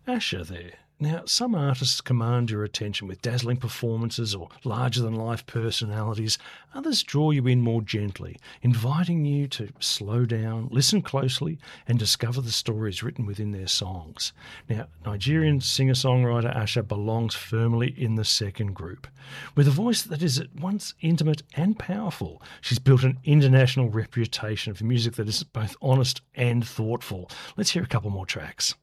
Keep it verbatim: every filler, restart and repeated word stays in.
Asha there. Now, some artists command your attention with dazzling performances or larger-than-life personalities. Others draw you in more gently, inviting you to slow down, listen closely, and discover the stories written within their songs. Now, Nigerian singer-songwriter Asha belongs firmly in the second group. With a voice that is at once intimate and powerful, she's built an international reputation for music that is both honest and thoughtful. Let's hear a couple more tracks.